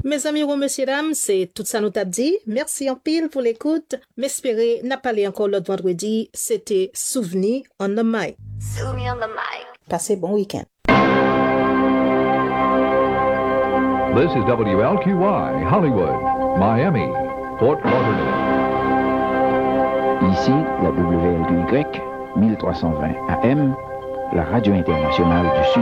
Mes amis, messieurs, dames, c'est tout ça nous t'a dit. Merci en pile pour l'écoute. M'espérer n'a pas parlé encore l'autre vendredi. C'était Souvenir on the mic. Souvenir on the mic. Passez bon week-end. This is WLQY, Hollywood, Miami, Fort Lauderdale. Ici, la WLQY 1320 AM, la radio internationale du Sud.